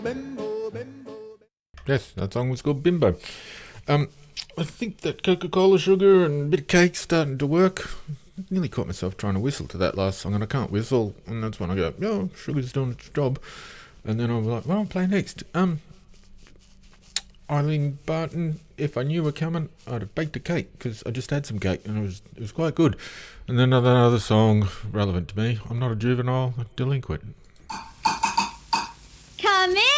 Yes, that song was called Bimbo. I think that Coca-Cola sugar and a bit of cake starting to work. I nearly caught myself trying to whistle to that last song, and I can't whistle, and that's when I go, "Oh, sugar's doing its job," and then I was like, "Well, I'll play next." Eileen Barton, if I knew were coming, I'd have baked a cake because I just had some cake and it was quite good. And then another song relevant to me. I'm not a juvenile, a delinquent. Come in.